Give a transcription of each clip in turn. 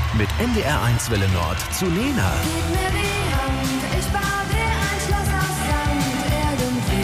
Mit NDR1 Welle Nord zu Lena. Gib mir die Hand, ich baue dir ein Schloss aus Sand,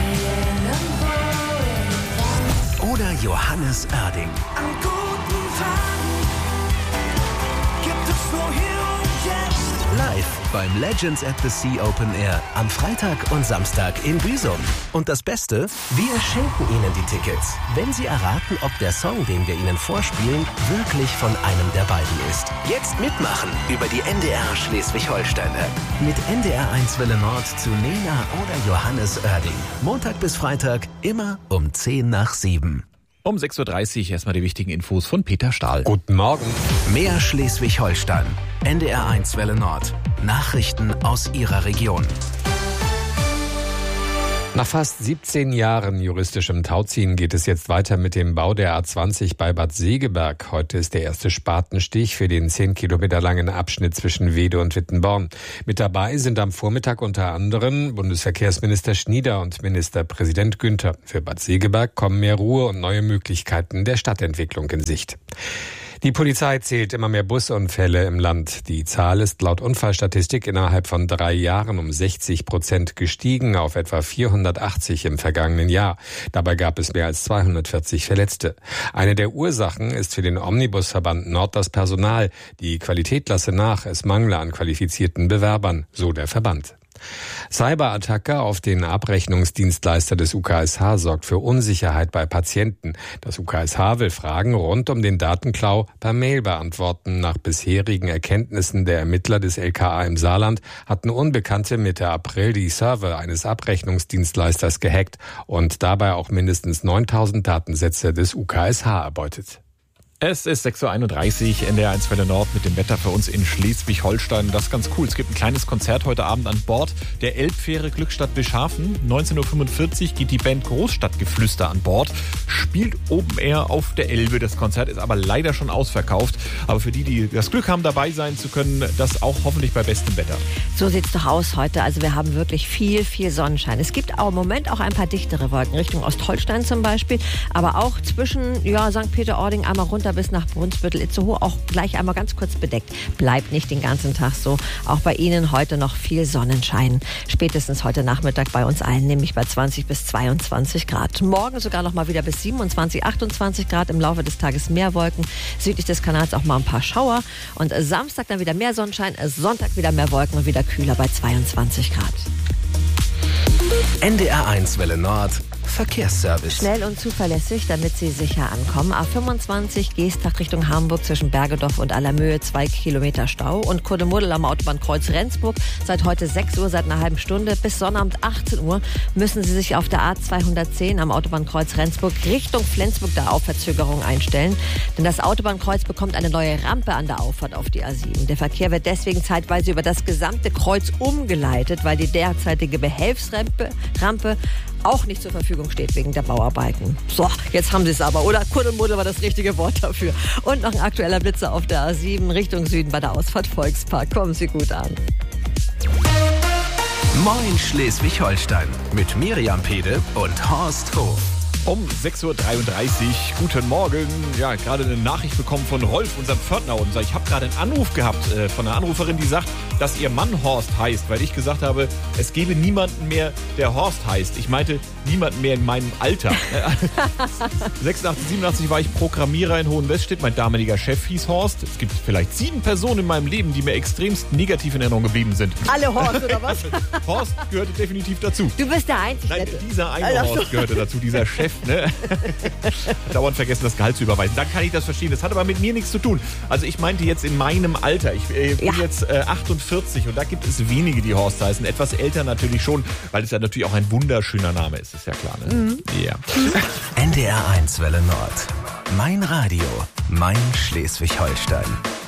irgendwo. Oder Johannes Oerding. An guten Tagen gibt es nur hier und jetzt. Live beim Legends at the Sea Open Air am Freitag und Samstag in Büsum. Und das Beste, wir schenken Ihnen die Tickets, wenn Sie erraten, ob der Song, den wir Ihnen vorspielen, wirklich von einem der beiden ist. Jetzt mitmachen über die NDR Schleswig-Holstein-App. Mit NDR1 Welle Nord zu Lena oder Johannes Oerding. Montag bis Freitag, immer um 6:50. Um 6:30 Uhr erstmal die wichtigen Infos von Peter Stahl. Guten Morgen. Mehr Schleswig-Holstein. NDR1 Welle Nord. Nachrichten aus Ihrer Region. Nach fast 17 Jahren juristischem Tauziehen geht es jetzt weiter mit dem Bau der A20 bei Bad Segeberg. Heute ist der erste Spatenstich für den 10 Kilometer langen Abschnitt zwischen Weede und Wittenborn. Mit dabei sind am Vormittag unter anderem Bundesverkehrsminister Schnieder und Ministerpräsident Günther. Für Bad Segeberg kommen mehr Ruhe und neue Möglichkeiten der Stadtentwicklung in Sicht. Die Polizei zählt immer mehr Busunfälle im Land. Die Zahl ist laut Unfallstatistik innerhalb von 3 Jahren um 60% gestiegen auf etwa 480 im vergangenen Jahr. Dabei gab es mehr als 240 Verletzte. Eine der Ursachen ist für den Omnibusverband Nord das Personal. Die Qualität lasse nach, es mangle an qualifizierten Bewerbern, so der Verband. Cyberattacke auf den Abrechnungsdienstleister des UKSH sorgt für Unsicherheit bei Patienten. Das UKSH will Fragen rund um den Datenklau per Mail beantworten. Nach bisherigen Erkenntnissen der Ermittler des LKA im Saarland hatten Unbekannte Mitte April die Server eines Abrechnungsdienstleisters gehackt und dabei auch mindestens 9.000 Datensätze des UKSH erbeutet. Es ist 6:31 Uhr, NDR1 Welle Nord mit dem Wetter für uns in Schleswig-Holstein. Das ist ganz cool. Es gibt ein kleines Konzert heute Abend an Bord der Elbfähre Glückstadt Bischhafen. 19:45 Uhr geht die Band Großstadtgeflüster an Bord, spielt Open Air auf der Elbe. Das Konzert ist aber leider schon ausverkauft. Aber für die, die das Glück haben, dabei sein zu können, das auch hoffentlich bei bestem Wetter. So sieht's doch aus heute. Also wir haben wirklich viel Sonnenschein. Es gibt auch im Moment auch ein paar dichtere Wolken, Richtung Ostholstein zum Beispiel. Aber auch zwischen St. Peter-Ording einmal runter bis nach Brunsbüttel, Itzehoe auch gleich einmal ganz kurz bedeckt. Bleibt nicht den ganzen Tag so. Auch bei Ihnen heute noch viel Sonnenschein. Spätestens heute Nachmittag bei uns allen, nämlich bei 20 bis 22 Grad. Morgen sogar noch mal wieder bis 27, 28 Grad. Im Laufe des Tages mehr Wolken. Südlich des Kanals auch mal ein paar Schauer. Und Samstag dann wieder mehr Sonnenschein. Sonntag wieder mehr Wolken und wieder kühler bei 22 Grad. NDR1 Welle Nord. Verkehrsservice. Schnell und zuverlässig, damit Sie sicher ankommen. A25 Geestach Richtung Hamburg zwischen Bergedorf und Allermöhe 2 Kilometer Stau. Und Kuddemuddel am Autobahnkreuz Rendsburg seit heute 6 Uhr, seit einer halben Stunde bis Sonnabend 18 Uhr müssen Sie sich auf der A210 am Autobahnkreuz Rendsburg Richtung Flensburg da auf Verzögerung einstellen. Denn das Autobahnkreuz bekommt eine neue Rampe an der Auffahrt auf die A7. Der Verkehr wird deswegen zeitweise über das gesamte Kreuz umgeleitet, weil die derzeitige Behelfsrampe auch nicht zur Verfügung steht wegen der Bauarbeiten. So, jetzt haben Sie es aber, oder? Kuddelmuddel war das richtige Wort dafür. Und noch ein aktueller Blitzer auf der A7 Richtung Süden bei der Ausfahrt Volkspark. Kommen Sie gut an. Moin Schleswig-Holstein mit Miriam Pede und Horst Hof. Um 6:33 Uhr, guten Morgen. Ja, gerade eine Nachricht bekommen von Rolf, unserem Pförtner. Und ich habe gerade einen Anruf gehabt von einer Anruferin, die sagt, dass ihr Mann Horst heißt, weil ich gesagt habe, es gebe niemanden mehr, der Horst heißt. Ich meinte, niemanden mehr in meinem Alter. 86, 87 war ich Programmierer in Hohenweststedt. Mein damaliger Chef hieß Horst. Es gibt vielleicht 7 Personen in meinem Leben, die mir extremst negativ in Erinnerung geblieben sind. Alle Horst, oder was? Horst gehörte definitiv dazu. Du bist der Einzige. Nein, dieser eine Horst gehörte dazu, dieser Chef. Ne? Dauernd vergessen, das Gehalt zu überweisen. Dann kann ich das verstehen. Das hat aber mit mir nichts zu tun. Also ich meinte jetzt in meinem Alter. Ich bin jetzt 48 und da gibt es wenige, die Horst heißen. Etwas älter natürlich schon, weil es ja natürlich auch ein wunderschöner Name ist. Ist ja klar. Ne? Mhm. Ja. NDR1 Welle Nord. Mein Radio. Mein Schleswig-Holstein.